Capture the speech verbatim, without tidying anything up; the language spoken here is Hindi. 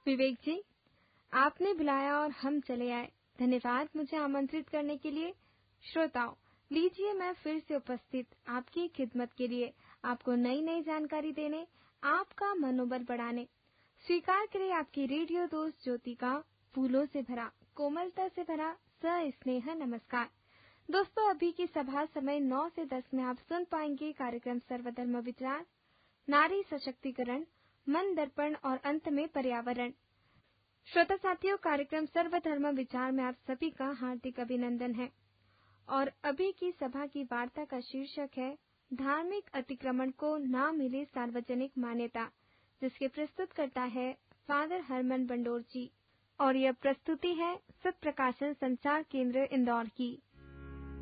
विवेक जी, आपने बुलाया और हम चले आए। धन्यवाद मुझे आमंत्रित करने के लिए। श्रोताओं, लीजिए मैं फिर से उपस्थित आपकी खिदमत के लिए, आपको नई नई जानकारी देने, आपका मनोबल बढ़ाने। स्वीकार करें आपकी रेडियो दोस्त ज्योति का फूलों से भरा, कोमलता से भरा सस्नेह नमस्कार। दोस्तों, अभी की सभा समय नौ से दस में आप सुन पाएंगे कार्यक्रम सर्वधर्म विचार, नारी सशक्तिकरण, मन दर्पण और अंत में पर्यावरण। श्रोता साथियों, कार्यक्रम सर्वधर्म विचार में आप सभी का हार्दिक अभिनंदन है और अभी की सभा की वार्ता का शीर्षक है धार्मिक अतिक्रमण को ना मिले सार्वजनिक मान्यता, जिसके प्रस्तुत करता है फादर हरमन बंडोर जी और यह प्रस्तुति है सत प्रकाशन संचार केंद्र इंदौर की।